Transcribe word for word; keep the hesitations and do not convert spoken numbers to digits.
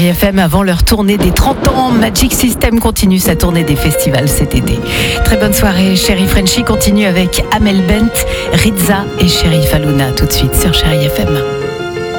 Chérie F M avant leur tournée des trente ans. Magic System continue sa tournée des festivals cet été. Très bonne soirée. Chérie Frenchy continue avec Amel Bent, Rizza et Chérie Faluna tout de suite sur Chérie F M.